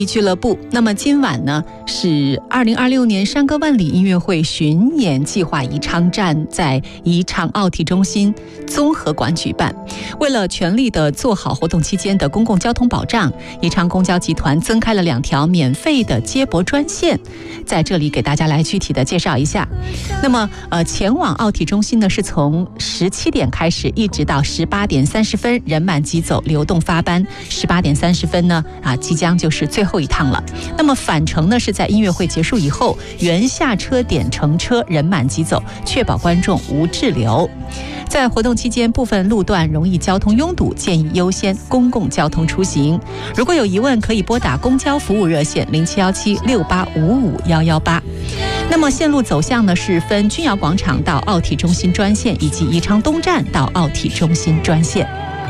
俱乐部。那么今晚呢是2026年山歌万里音乐会巡演计划宜昌站在宜昌奥体中心综合馆举办。为了全力的做好活动期间的公共交通保障，宜昌公交集团增开了2条免费的接驳专线，在这里给大家来具体的介绍一下。那么前往奥体中心呢是从17点开始，一直到18点30分，人满即走，流动发班。18点30分呢即将就是最后一趟了。那么返程呢是在音乐会结束以后，原下车点乘车，人满即走，确保观众无滞留。在活动期间，部分路段容易交通拥堵，建议优先公共交通出行。如果有疑问，可以拨打公交服务热线071768551118。那么线路走向呢是分君窑广场到奥体中心专线，以及宜昌东站到奥体中心专线。